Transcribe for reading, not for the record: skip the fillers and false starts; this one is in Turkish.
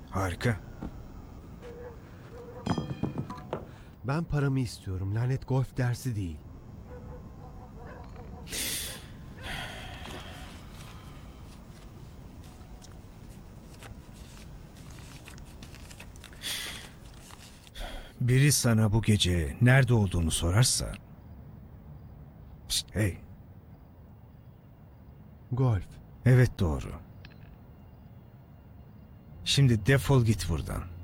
Harika. Ben paramı istiyorum. Lanet golf dersi değil. Biri sana bu gece nerede olduğunu sorarsa... Şşt, hey, Golf. evet doğru. Şimdi defol git buradan.